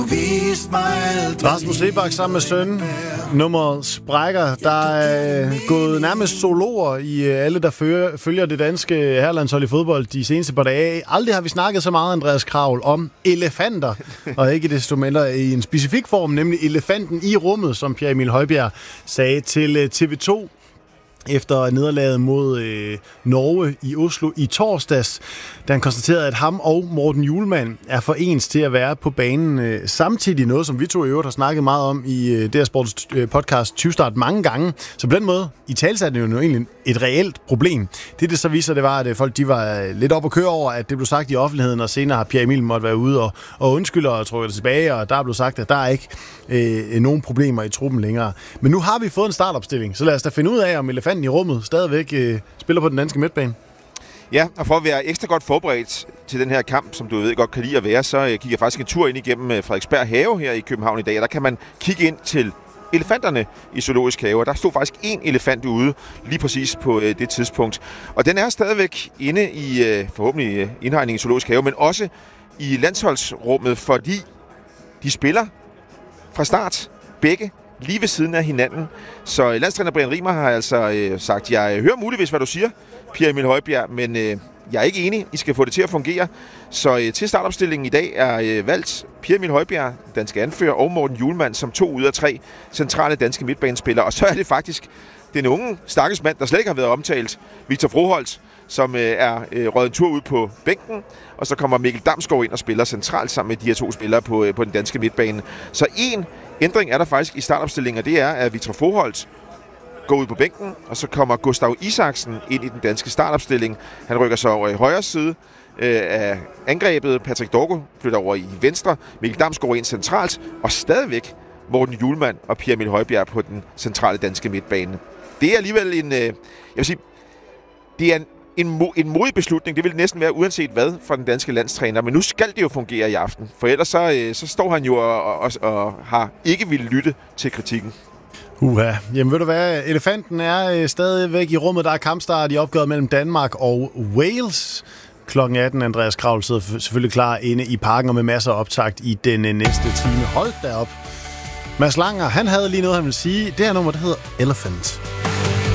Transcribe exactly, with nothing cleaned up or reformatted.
Rasmus Seebach sammen med søn. Nummeret sprækker. Der er gået nærmest soloer i alle, der fører, følger det danske herrelandshold i fodbold de seneste par dage. Aldrig har vi snakket så meget, Andreas Kravl, om elefanter, og ikke desto mindre i en specifik form, nemlig elefanten i rummet, som Pierre Emil Højbjerg sagde til T V to. Efter nederlaget mod øh, Norge i Oslo i torsdags, da han konstaterede, at ham og Morten Hjulmand er for ens til at være på banen øh, samtidig, noget som vi to i øvrigt har snakket meget om i øh, D R Sports øh, podcast tyve Start mange gange. Så på den måde, i talsat er det jo egentlig et reelt problem. Det, det så viser, det var, at folk de var lidt op at køre over, at det blev sagt i offentligheden, og senere har Pierre Emil måtte være ude og, og undskylde og trykke det tilbage, og der er blevet sagt, at der er ikke øh, nogen problemer i truppen længere. Men nu har vi fået en startopstilling, så lad os da finde ud af, om elefanten i rummet stadigvæk øh, spiller på den danske midtbane. Ja, og for at være ekstra godt forberedt til den her kamp, som du ved godt kan lide at være, så øh, gik jeg faktisk en tur ind igennem øh, Frederiksberg Have her i København i dag, og der kan man kigge ind til elefanterne i Zoologisk Have, og der stod faktisk én elefant ude lige præcis på øh, det tidspunkt. Og den er stadigvæk inde i øh, forhåbentlig øh, indhegningen i Zoologisk Have, men også i landsholdsrummet, fordi de spiller fra start begge lige ved siden af hinanden. Så landstræner Brian Rimer har altså øh, sagt, jeg hører muligvis, hvad du siger, Pierre Emil Højbjerg, men øh, jeg er ikke enig. I skal få det til at fungere. Så øh, til startopstillingen i dag er øh, valgt Pierre Emil Højbjerg, danske anfører, og Morten Hjulmand som to ud af tre centrale danske midtbanespillere. Og så er det faktisk den unge stakkels mand, der slet ikke har været omtalt, Victor Froholt, som øh, er øh, røget en tur ud på bænken, og så kommer Mikkel Damsgaard ind og spiller centralt sammen med de her to spillere på, øh, på den danske midtbane. Så en ændring er der faktisk i startopstillingen, og det er, at Victor Froholt går ud på bænken, og så kommer Gustav Isaksen ind i den danske startopstilling. Han rykker så over i højre side øh, af angrebet. Patrick Dorgo flytter over i venstre. Mikkel Damsgaard ind centralt, og stadigvæk Morten Hjulmand og Pierre Emil Højbjerg på den centrale danske midtbane. Det er alligevel en, øh, jeg vil sige, det er en En, mo- en modig beslutning, det vil næsten være uanset hvad for den danske landstræner, men nu skal det jo fungere i aften, for ellers så, øh, så står han jo og, og, og har ikke ville lytte til kritikken. Uha. Jamen ved du hvad, elefanten er øh, stadigvæk i rummet, der er kampstart i opgøret mellem Danmark og Wales. klokken atten, Andreas Kravl sidder selvfølgelig klar inde i parken og med masser af optakt i den øh, næste time. Hold da op. Mads Langer, han havde lige noget, han ville sige. Det her nummer, det hedder Elephant.